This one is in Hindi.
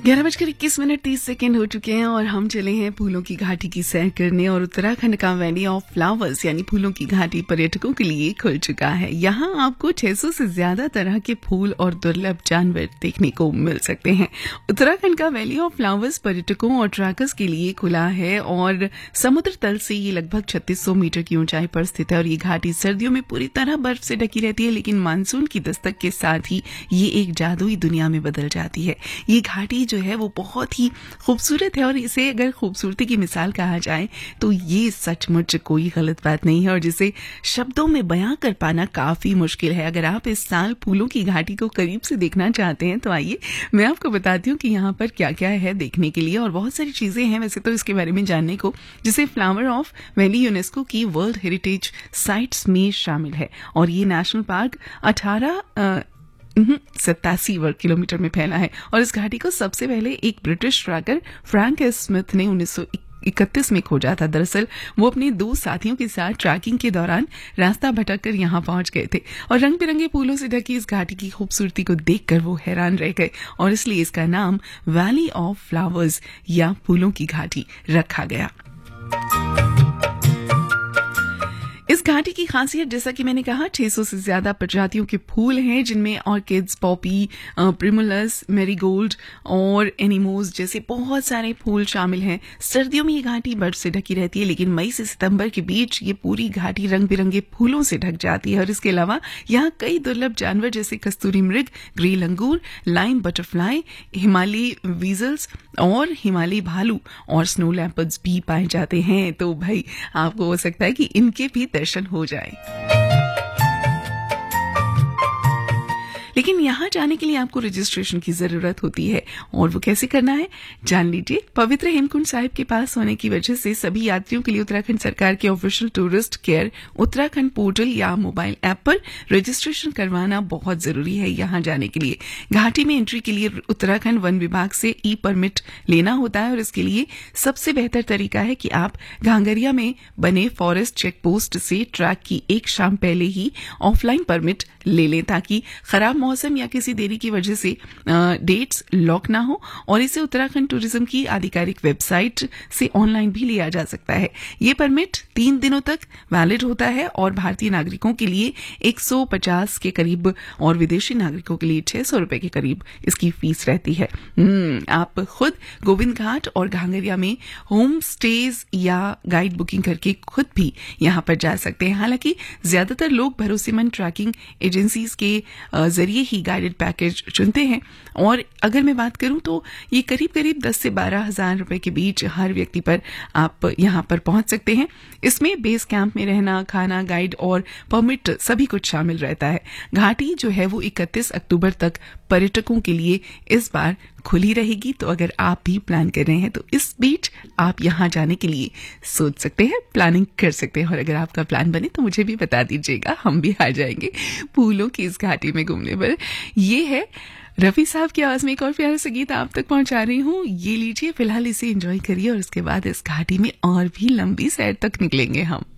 11:21 हो चुके हैं और हम चले हैं फूलों की घाटी की सैर करने। और उत्तराखंड का वैली ऑफ फ्लावर्स यानी फूलों की घाटी पर्यटकों के लिए खुल चुका है। यहाँ आपको 600 से ज्यादा तरह के फूल और दुर्लभ जानवर देखने को मिल सकते हैं। उत्तराखंड का वैली ऑफ फ्लावर्स पर्यटकों और ट्रैकर्स के लिए खुला है और समुद्र तल से ये लगभग 3600 मीटर की ऊंचाई पर स्थित है। और ये घाटी सर्दियों में पूरी तरह बर्फ से ढकी रहती है, लेकिन मानसून की दस्तक के साथ ही ये एक जादुई दुनिया में बदल जाती है। ये घाटी जो है वो बहुत ही खूबसूरत है और इसे अगर खूबसूरती की मिसाल कहा जाए तो ये सचमुच कोई गलत बात नहीं है और जिसे शब्दों में बयां कर पाना काफी मुश्किल है। अगर आप इस साल फूलों की घाटी को करीब से देखना चाहते हैं तो आइए मैं आपको बताती हूँ कि यहाँ पर क्या क्या है देखने के लिए। और बहुत सारी चीजें हैं वैसे तो इसके बारे में जानने को, जिसे फ्लावर ऑफ वैली यूनेस्को की वर्ल्ड हेरिटेज साइट्स में शामिल है। और ये नेशनल पार्क 87 वर्ग किलोमीटर में फैला है। और इस घाटी को सबसे पहले एक British tracker Frank S Smith ने 1931 में खोजा था। दरअसल वो अपने 2 साथियों के साथ ट्रैकिंग के दौरान रास्ता भटककर यहाँ पहुंच गए थे और रंग बिरंगे फूलों से ढकी इस घाटी की खूबसूरती को देखकर वो हैरान रह गए और इसलिए इसका नाम वैली ऑफ फ्लावर्स या फूलों की घाटी रखा गया। इस घाटी की खासियत, जैसा कि मैंने कहा, 600 से ज्यादा प्रजातियों के फूल हैं, जिनमें ऑर्किड्स, पॉपी, प्रिमुलस, मैरीगोल्ड और एनिमोज जैसे बहुत सारे फूल शामिल हैं। सर्दियों में ये घाटी बर्फ से ढकी रहती है, लेकिन मई से सितंबर के बीच ये पूरी घाटी रंग बिरंगे फूलों से ढक जाती है। और इसके अलावा यहाँ कई दुर्लभ जानवर जैसे कस्तूरी मृग, ग्रे लंगूर, लाइम बटरफ्लाई, हिमालयी वीजल्स और हिमालयी भालू और स्नो लेपर्ड्स भी पाए जाते हैं। तो भाई आपको हो सकता है कि इनके भी दर्शन हो जाए। लेकिन यहाँ जाने के लिए आपको रजिस्ट्रेशन की जरूरत होती है और वो कैसे करना है जान लीजिए। पवित्र हेमकुंड साहिब के पास होने की वजह से सभी यात्रियों के लिए उत्तराखंड सरकार के official tourist care Uttarakhand portal या मोबाइल ऐप पर रजिस्ट्रेशन करवाना बहुत जरूरी है। यहाँ जाने के लिए घाटी में एंट्री के लिए उत्तराखंड वन विभाग से ई परमिट लेना होता है और इसके लिए सबसे बेहतर तरीका है कि आप घांगरिया में बने फॉरेस्ट चेक पोस्ट से ट्रैक की एक शाम पहले ही ऑफलाइन परमिट ले लें, ताकि खराब मौसम या किसी देरी की वजह से डेट्स लॉक ना हो। और इसे उत्तराखंड टूरिज्म की आधिकारिक वेबसाइट से ऑनलाइन भी लिया जा सकता है। ये परमिट 3 दिनों तक वैलिड होता है और भारतीय नागरिकों के लिए 150 के करीब और विदेशी नागरिकों के लिए 600 रुपए के करीब इसकी फीस रहती है। आप खुद गोविंद घाट और घांगरिया में होम स्टेज या गाइड बुकिंग करके खुद भी यहाँ पर जा सकते हैं। हालांकि ज्यादातर लोग भरोसेमंद ट्रैकिंग एजेंसीज के जरिए ही गाइडेड पैकेज चुनते हैं। और अगर मैं बात करूं तो ये करीब 10 से 12 हजार रुपए के बीच हर व्यक्ति पर आप यहां पर पहुंच सकते हैं। इसमें बेस कैंप में रहना, खाना, गाइड और परमिट सभी कुछ शामिल रहता है। घाटी जो है वो 31 अक्टूबर तक पर्यटकों के लिए इस बार खुली रहेगी। तो अगर आप भी प्लान कर रहे हैं तो इस बीच आप यहां जाने के लिए सोच सकते हैं, प्लानिंग कर सकते हैं। और अगर आपका प्लान बने तो मुझे भी बता दीजिएगा, हम भी आ जाएंगे फूलों की इस घाटी में घूमने पर। ये है रफी साहब की आवाज में एक और प्यारा सा गीत आप तक पहुंचा रही हूँ। ये लीजिए, फिलहाल इसे एंजॉय करिए और उसके बाद इस घाटी में और भी लंबी सैर तक निकलेंगे हम।